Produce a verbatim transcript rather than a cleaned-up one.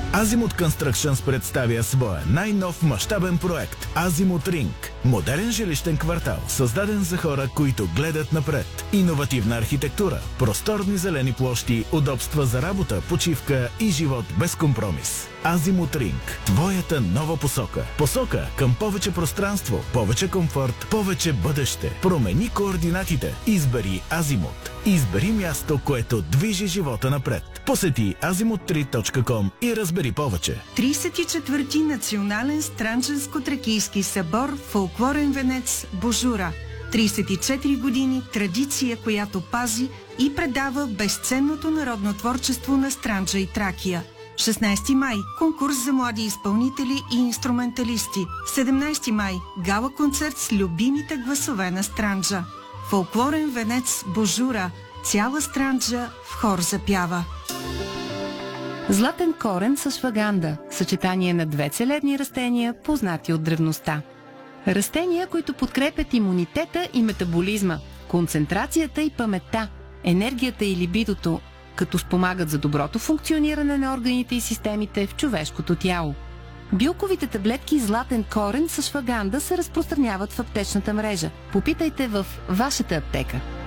Азимут Constructions представя своя най-нов мащабен проект Азимут Ринг. Модерен жилищен квартал, създаден за хора, които гледат напред. Иновативна архитектура, просторни зелени площи, удобства за работа, почивка и живот без компромис. Азимут Ринг. Твоята нова посока. Посока към повече пространство, повече комфорт, повече бъдеще. Промени координатите. Избери Азимут. Избери място, което движи живота напред. Посети азимут три точка ком и разбери повече. тридесет и четвърти национален странджанско-тракийски събор Фолклорен венец Божура. тридесет и четири години традиция, която пази и предава безценното народно творчество на Странджа и Тракия. шестнадесети май – конкурс за млади изпълнители и инструменталисти. седемнадесети май – гала концерт с любимите гласове на Странджа. Фолклорен венец Божура. Цяла Странджа в хор запява. Златен корен с шваганда – съчетание на две целебни растения, познати от древността. Растения, които подкрепят имунитета и метаболизма, концентрацията и паметта, енергията и либидото, като спомагат за доброто функциониране на органите и системите в човешкото тяло. Билковите таблетки златен корен с шваганда се разпространяват в аптечната мрежа. Попитайте в вашата аптека.